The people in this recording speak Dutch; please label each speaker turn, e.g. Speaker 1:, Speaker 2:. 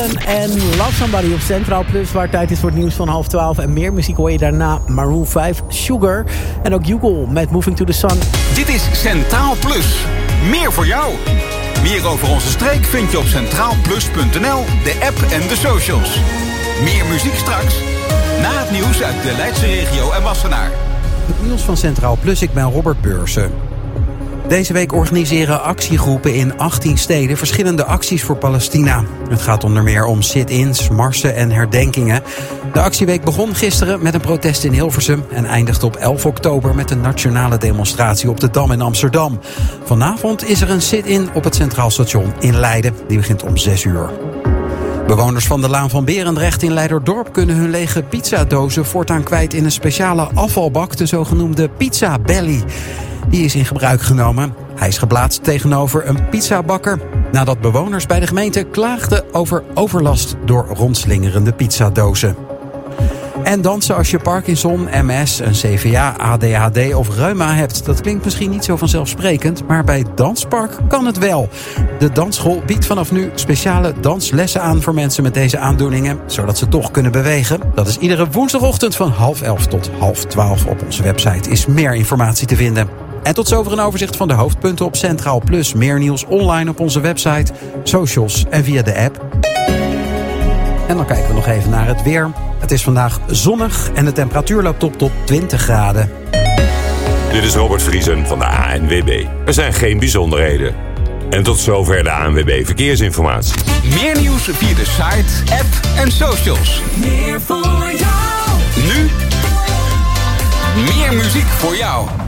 Speaker 1: Sheeran en Love Somebody op Centraal Plus, waar tijd is voor het nieuws van 11:30. En meer muziek hoor je daarna. Maroon 5, Sugar en ook Hugo met Moving to the Sun.
Speaker 2: Dit is Centraal Plus. Meer voor jou. Meer over onze streek vind je op centraalplus.nl, de app en de socials. Meer muziek straks, na het nieuws uit de Leidse regio en Wassenaar.
Speaker 3: Het nieuws van Centraal Plus, ik ben Robert Beursen. Deze week organiseren actiegroepen in 18 steden verschillende acties voor Palestina. Het gaat onder meer om sit-ins, marsen en herdenkingen. De actieweek begon gisteren met een protest in Hilversum en eindigt op 11 oktober met een nationale demonstratie op de Dam in Amsterdam. Vanavond is er een sit-in op het Centraal Station in Leiden. Die begint om 6 uur. Bewoners van de Laan van Berendrecht in Leiderdorp kunnen hun lege pizzadozen voortaan kwijt in een speciale afvalbak, de zogenoemde Pizza Belly. Die is in gebruik genomen. Hij is geplaatst tegenover een pizzabakker nadat bewoners bij de gemeente klaagden over overlast door rondslingerende pizzadozen. En dansen als je Parkinson, MS, een CVA, ADHD of reuma hebt. Dat klinkt misschien niet zo vanzelfsprekend, maar bij Danspark kan het wel. De dansschool biedt vanaf nu speciale danslessen aan voor mensen met deze aandoeningen, zodat ze toch kunnen bewegen. Dat is iedere woensdagochtend van 11:30 tot 11:30. Op onze website is meer informatie te vinden. En tot zover een overzicht van de hoofdpunten op Centraal Plus. Meer nieuws online op onze website, socials en via de app. En dan kijken we nog even naar het weer. Het is vandaag zonnig en de temperatuur loopt op tot 20 graden.
Speaker 4: Dit is Robert Vriesen van de ANWB. Er zijn geen bijzonderheden. En tot zover de ANWB Verkeersinformatie.
Speaker 2: Meer nieuws via de site, app en socials.
Speaker 5: Meer voor jou.
Speaker 2: Nu, meer muziek voor jou.